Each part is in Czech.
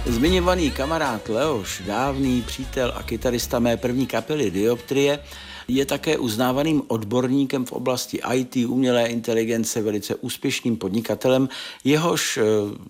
Zmiňovaný kamarád Leoš, dávný přítel a kytarista mé první kapely Dioptrie, je také uznávaným odborníkem v oblasti IT, umělé inteligence, velice úspěšným podnikatelem. Jehož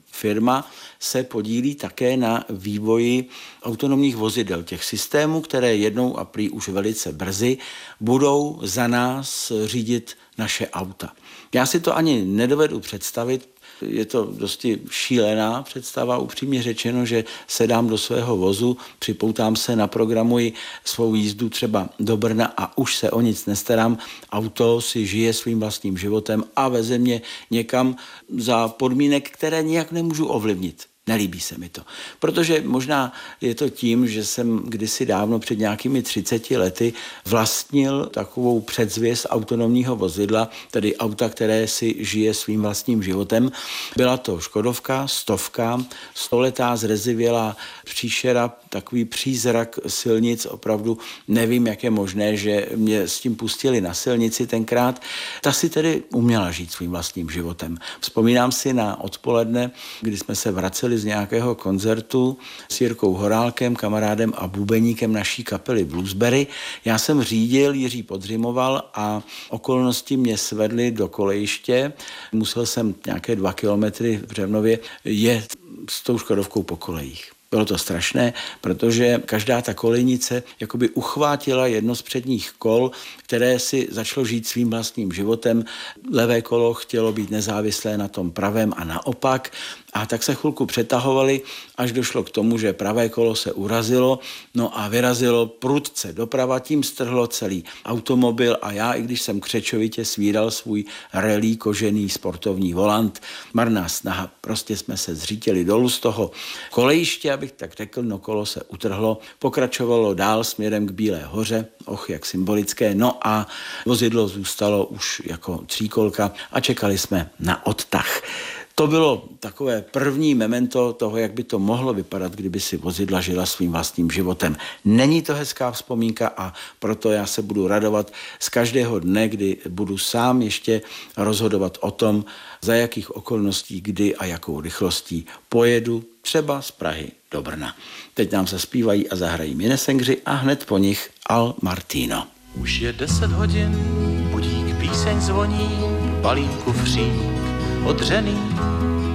firma se podílí také na vývoji autonomních vozidel, těch systémů, které jednou a prý už velice brzy budou za nás řídit naše auta. Já si to ani nedovedu představit. Je to dosti šílená představa, upřímně řečeno, že sedám do svého vozu, připoutám se, naprogramuji svou jízdu třeba do Brna a už se o nic nestarám. Auto si žije svým vlastním životem a veze mě někam za podmínek, které nijak nemůžu ovlivnit. Nelíbí se mi to, protože možná je to tím, že jsem kdysi dávno před nějakými 30 lety vlastnil takovou předzvěst autonomního vozidla, tedy auta, které si žije svým vlastním životem. Byla to Škodovka, 100, 100letá zrezivělá příšera, takový přízrak silnic, opravdu nevím, jak je možné, že mě s tím pustili na silnici tenkrát. Ta si tedy uměla žít svým vlastním životem. Vzpomínám si na odpoledne, kdy jsme se vraceli z nějakého koncertu s Jirkou Horálkem, kamarádem a bubeníkem naší kapely Bluesberry. Já jsem řídil, Jiří podřimoval a okolnosti mě svedly do kolejiště. Musel jsem nějaké 2 kilometry v Břevnově jet s tou Škodovkou po kolejích. Bylo to strašné, protože každá ta kolejnice jakoby uchvátila jedno z předních kol, které si začalo žít svým vlastním životem. Levé kolo chtělo být nezávislé na tom pravém a naopak. A tak se chvilku přetahovali, až došlo k tomu, že pravé kolo se urazilo, no a vyrazilo prudce doprava, tím strhlo celý automobil a já, i když jsem křečovitě svíral svůj relí kožený sportovní volant, marná snaha, prostě jsme se zřítili dolů z toho kolejiště, abych tak řekl, no kolo se utrhlo, pokračovalo dál směrem k Bílé hoře, jak symbolické, no a vozidlo zůstalo už jako tříkolka a čekali jsme na odtah. To bylo takové první memento toho, jak by to mohlo vypadat, kdyby si vozidla žila svým vlastním životem. Není to hezká vzpomínka a proto já se budu radovat z každého dne, kdy budu sám ještě rozhodovat o tom, za jakých okolností, kdy a jakou rychlostí pojedu třeba z Prahy do Brna. Teď nám zaspívají a zahrají Minnesengři a hned po nich Al Martino. Už je 10 hodin, budík, píseň zvoní, balík kufřík odřený,